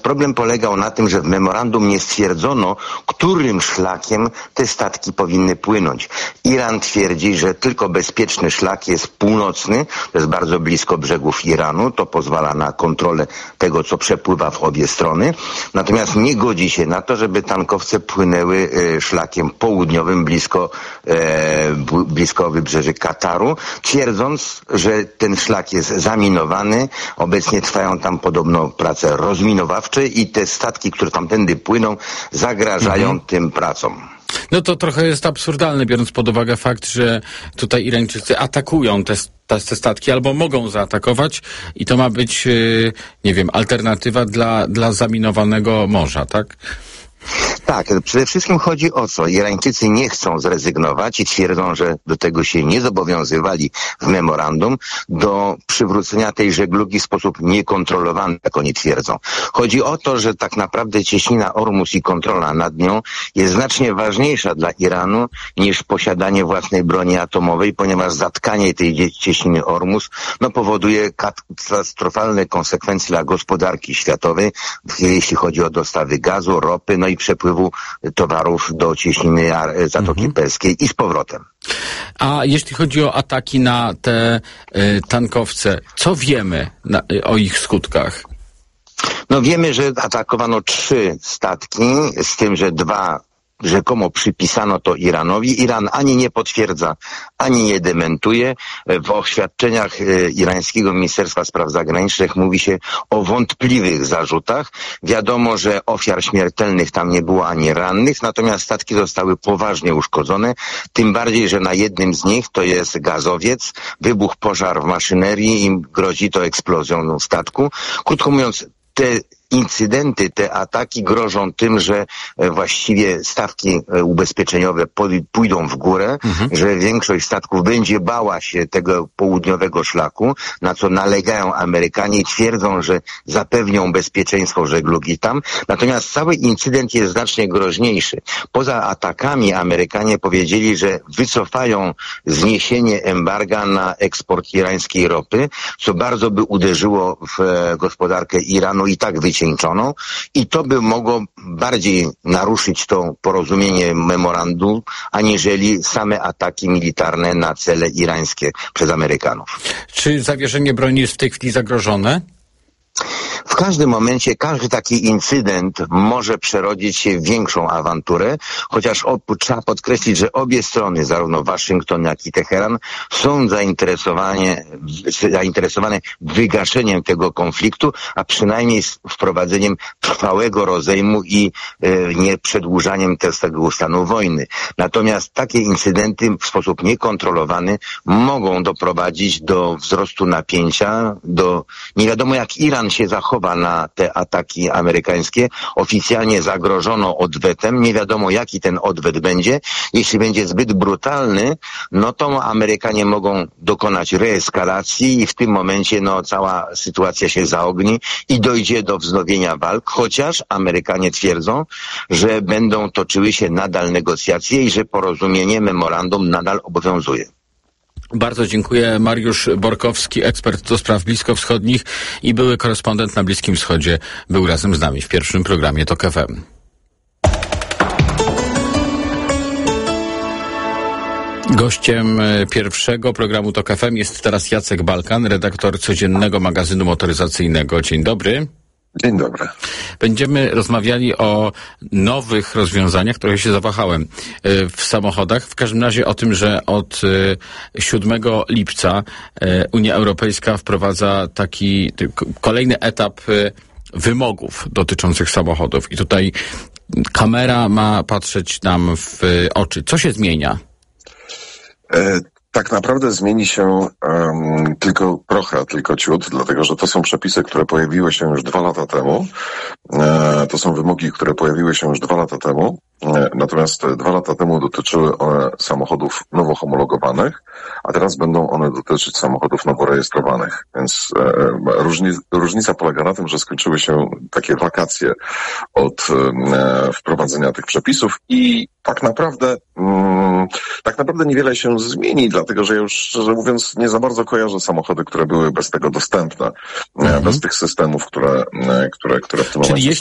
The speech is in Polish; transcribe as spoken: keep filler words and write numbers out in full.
Problem polegał na tym, że w memorandum nie stwierdzono, którym szlakiem te statki powinny płynąć. Iran twierdzi, że tylko bezpieczny szlak jest północny, to jest bardzo blisko brzegów Iranu, to pozwala na kontrolę tego, co przepływa w obie strony. Natomiast nie godzi się na to, żeby tankowce płynęły e, szlakiem południowym, blisko, e, blisko wybrzeży Kataru, twierdząc, że ten szlak jest zaminowany. Obecnie trwają tam podobno prace rozminowawcze i te statki, które tamtędy płyną, zagrażają mhm. tym pracom. No to trochę jest absurdalne, biorąc pod uwagę fakt, że tutaj Irańczycy atakują te, te, te statki, albo mogą zaatakować i to ma być, yy, nie wiem, alternatywa dla, dla zaminowanego morza, tak? Tak, przede wszystkim chodzi o co? Irańczycy nie chcą zrezygnować i twierdzą, że do tego się nie zobowiązywali w memorandum, do przywrócenia tej żeglugi w sposób niekontrolowany, jak oni twierdzą. Chodzi o to, że tak naprawdę cieśnina Ormus i kontrola nad nią jest znacznie ważniejsza dla Iranu niż posiadanie własnej broni atomowej, ponieważ zatkanie tej cieśniny Ormus no, powoduje katastrofalne konsekwencje dla gospodarki światowej, jeśli chodzi o dostawy gazu, ropy, no i przepływu towarów do cieśniny Zatoki mhm. Perskiej i z powrotem. A jeśli chodzi o ataki na te y, tankowce, co wiemy na, y, o ich skutkach? No wiemy, że atakowano trzy statki, z tym, że dwa rzekomo przypisano to Iranowi. Iran ani nie potwierdza, ani nie dementuje. W oświadczeniach irańskiego Ministerstwa Spraw Zagranicznych mówi się o wątpliwych zarzutach. Wiadomo, że ofiar śmiertelnych tam nie było ani rannych, natomiast statki zostały poważnie uszkodzone. Tym bardziej, że na jednym z nich, to jest gazowiec, wybuchł pożar w maszynerii i grozi to eksplozją statku. Krótko mówiąc, te incydenty, te ataki grożą tym, że właściwie stawki ubezpieczeniowe pójdą w górę, mhm. że większość statków będzie bała się tego południowego szlaku, na co nalegają Amerykanie i twierdzą, że zapewnią bezpieczeństwo żeglugi tam. Natomiast cały incydent jest znacznie groźniejszy. Poza atakami Amerykanie powiedzieli, że wycofają zniesienie embarga na eksport irańskiej ropy, co bardzo by uderzyło w gospodarkę Iranu i tak wycieńczoną i to by mogło bardziej naruszyć to porozumienie memorandum, aniżeli same ataki militarne na cele irańskie przez Amerykanów. Czy zawieszenie broni jest w tej chwili zagrożone? W każdym momencie każdy taki incydent może przerodzić się w większą awanturę, chociaż op- trzeba podkreślić, że obie strony, zarówno Waszyngton, jak i Teheran, są zainteresowane, zainteresowane wygaszeniem tego konfliktu, a przynajmniej wprowadzeniem trwałego rozejmu i e, nie przedłużaniem tego stanu wojny. Natomiast takie incydenty w sposób niekontrolowany mogą doprowadzić do wzrostu napięcia, do nie wiadomo jak Iran się zachowa na te ataki amerykańskie. Oficjalnie zagrożono odwetem. Nie wiadomo, jaki ten odwet będzie. Jeśli będzie zbyt brutalny, no to Amerykanie mogą dokonać reeskalacji i w tym momencie no, cała sytuacja się zaogni i dojdzie do wznowienia walk, chociaż Amerykanie twierdzą, że będą toczyły się nadal negocjacje i że porozumienie, memorandum nadal obowiązuje. Bardzo dziękuję. Mariusz Borkowski, ekspert do spraw bliskowschodnich i były korespondent na Bliskim Wschodzie, był razem z nami w pierwszym programie TOK F M. Gościem pierwszego programu TOK F M jest teraz Jacek Balkan, redaktor codziennego magazynu motoryzacyjnego. Dzień dobry. Dzień dobry. Będziemy rozmawiali o nowych rozwiązaniach, trochę się zawahałem, w samochodach. W każdym razie o tym, że od siódmego lipca Unia Europejska wprowadza taki kolejny etap wymogów dotyczących samochodów. I tutaj kamera ma patrzeć nam w oczy. Co się zmienia? E- Tak naprawdę zmieni się um, tylko trochę, tylko ciut, dlatego że to są przepisy, które pojawiły się już dwa lata temu. E, to są wymogi, które pojawiły się już dwa lata temu Natomiast dwa lata temu dotyczyły one samochodów nowo homologowanych, a teraz będą one dotyczyć samochodów nowo rejestrowanych. Więc różni, różnica polega na tym, że skończyły się takie wakacje od wprowadzenia tych przepisów i tak naprawdę mm, tak naprawdę niewiele się zmieni, dlatego że ja już szczerze mówiąc nie za bardzo kojarzę samochody, które były bez tego dostępne, mhm. bez tych systemów, które, które, które w tym Czyli momencie